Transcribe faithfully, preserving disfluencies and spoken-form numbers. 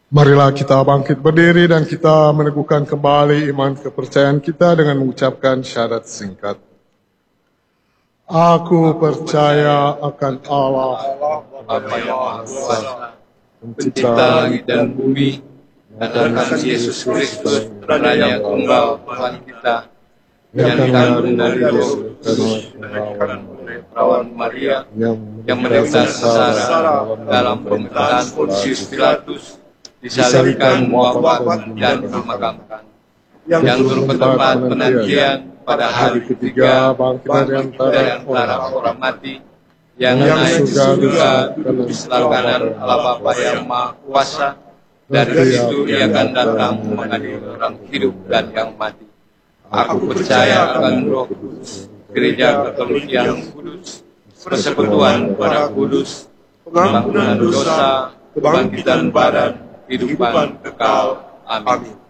Marilah kita bangkit berdiri dan kita meneguhkan kembali iman kepercayaan kita dengan mengucapkan syahadat singkat. Aku percaya akan Allah, Bapa yang Maha Kuasa, Pencipta langit dan bumi, dan akan Yesus Kristus, Putra yang Tunggal Tuhan kita, yang dikandung dari Roh Kudus, dilahirkan oleh perawan Maria, yang menderita sengsara dalam pemerintahan Pontius Pilatus, disalibkan, wafat dan dimakamkan, yang turun ke tempat penantian pada hari ketiga, bangkit dari antara orang mati, yang naik ke surga, duduk di sebelah kanan Allah Bapa yang Maha Kuasa. Dari situ Ia akan datang mengadili orang hidup dan yang mati. Aku percaya akan Roh Kudus, Gereja Katolik yang kudus, persekutuan para kudus, pengampunan dosa, kebangkitan badan, kehidupan kekal. Amin.